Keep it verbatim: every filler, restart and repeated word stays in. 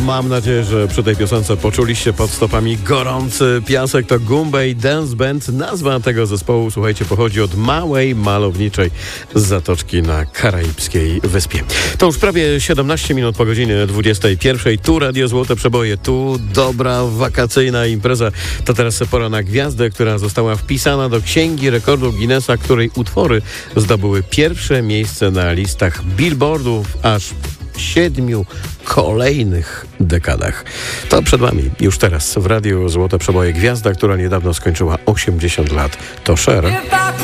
Mam nadzieję, że przy tej piosence poczuliście pod stopami gorący piasek. To Goombay Dance Band. Nazwa tego zespołu, słuchajcie, pochodzi od małej, malowniczej zatoczki na karaibskiej wyspie. To już prawie siedemnaście minut po godzinie dwudziestej pierwszej. Tu Radio Złote Przeboje, tu dobra wakacyjna impreza. To teraz pora na gwiazdę, która została wpisana do Księgi Rekordów Guinnessa, której utwory zdobyły pierwsze miejsce na listach Billboardów aż w siedmiu kolejnych dekadach. To przed wami już teraz w Radiu Złote Przeboje gwiazda, która niedawno skończyła osiemdziesiąt lat. To Cher.